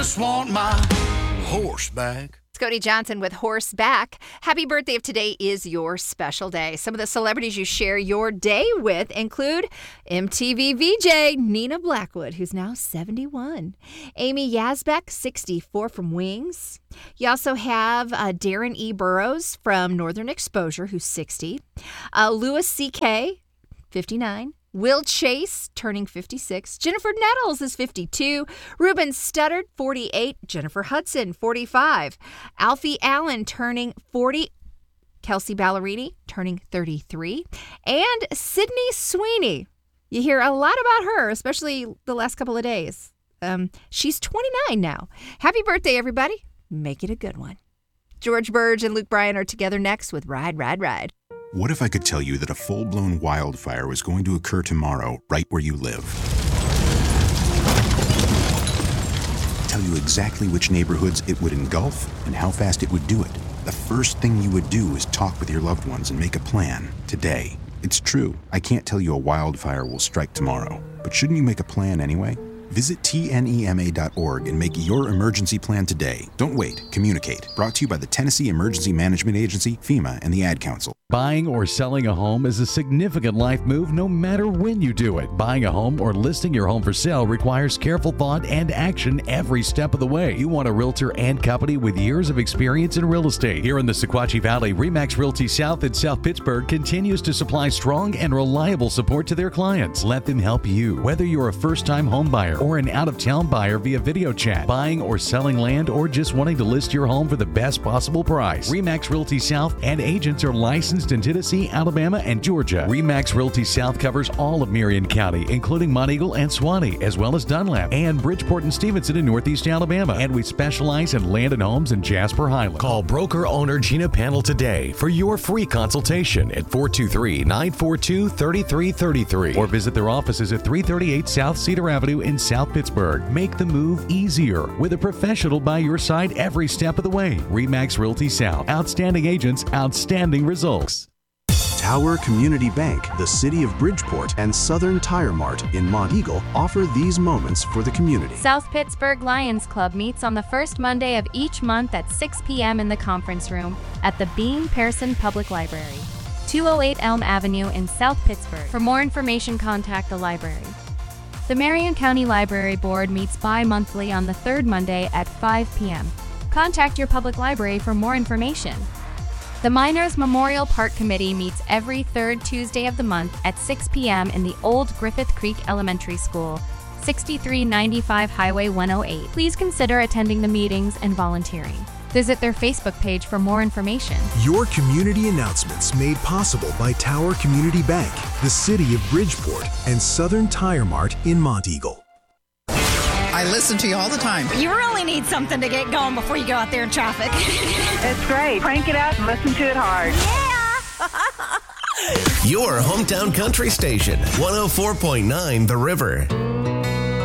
Just want my horse back. Cody Johnson with Horseback. Happy birthday if today is your special day. Some of the celebrities you share your day with include MTV VJ Nina Blackwood, who's now 71. Amy Yazbek, 64 from Wings. You also have Darren E. Burrows from Northern Exposure, who's 60. Louis C.K., 59. Will Chase, turning 56. Jennifer Nettles is 52. Ruben Studdard, 48. Jennifer Hudson, 45. Alfie Allen, turning 40. Kelsey Ballerini, turning 33. And Sydney Sweeney. You hear a lot about her, especially the last couple of days. She's 29 now. Happy birthday, everybody. Make it a good one. George Burge and Luke Bryan are together next with Ride, Ride, Ride. What if I could tell you that a full-blown wildfire was going to occur tomorrow right where you live? Tell you exactly which neighborhoods it would engulf and how fast it would do it. The first thing you would do is talk with your loved ones and make a plan today. It's true, I can't tell you a wildfire will strike tomorrow, but shouldn't you make a plan anyway? Visit tnema.org and make your emergency plan today. Don't wait. Communicate. Brought to you by the Tennessee Emergency Management Agency, FEMA, and the Ad Council. Buying or selling a home is a significant life move no matter when you do it. Buying a home or listing your home for sale requires careful thought and action every step of the way. You want a realtor and company with years of experience in real estate. Here in the Sequatchie Valley, RE/MAX Realty South in South Pittsburgh continues to supply strong and reliable support to their clients. Let them help you. Whether you're a first-time home buyer or an out-of-town buyer via video chat, buying or selling land, or just wanting to list your home for the best possible price, RE/MAX Realty South and agents are licensed in Tennessee, Alabama, and Georgia. RE/MAX Realty South covers all of Marion County, including Monteagle and Suwannee, as well as Dunlap and Bridgeport and Stevenson in Northeast Alabama. And we specialize in land and homes in Jasper Highland. Call broker owner Gina Panel today for your free consultation at 423-942-3333 or visit their offices at 338 South Cedar Avenue in South Pittsburgh. Make the move easier with a professional by your side every step of the way. RE/MAX Realty South. Outstanding agents, outstanding results. Tower Community Bank, the City of Bridgeport, and Southern Tire Mart in Monteagle offer these moments for the community. South Pittsburgh Lions Club meets on the first Monday of each month at 6 p.m. in the conference room at the Bean Pearson Public Library, 208 Elm Avenue in South Pittsburgh. For more information, contact the library. The Marion County Library Board meets bi-monthly on the third Monday at 5 p.m. Contact your public library for more information. The Miners Memorial Park Committee meets every third Tuesday of the month at 6 p.m. in the Old Griffith Creek Elementary School, 6395 Highway 108. Please consider attending the meetings and volunteering. Visit their Facebook page for more information. Your community announcements made possible by Tower Community Bank, the City of Bridgeport, and Southern Tire Mart in Monteagle. I listen to you all the time. You really need something to get going before you go out there in traffic. It's great. Crank it up and listen to it hard. Yeah! Your hometown country station, 104.9 The River.